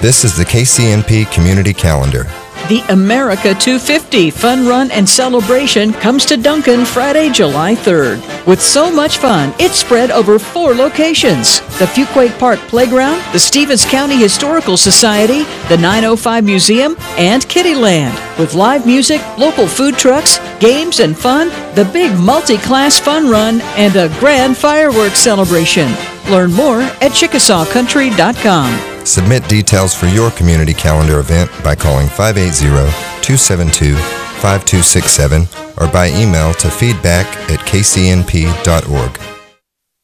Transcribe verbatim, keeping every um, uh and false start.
This is the K C N P Community Calendar. The America two fifty Fun Run and Celebration comes to Duncan Friday, July third. With so much fun, it's spread over four locations: the Fuquay Park Playground, the Stevens County Historical Society, the nine oh five Museum, and Kittyland. With live music, local food trucks, games and fun, the big multi-class fun run, and a grand fireworks celebration. Learn more at Chickasaw Country dot com. Submit details for your community calendar event by calling five eight zero, two seven two, five two six seven or by email to feedback at k c n p dot org.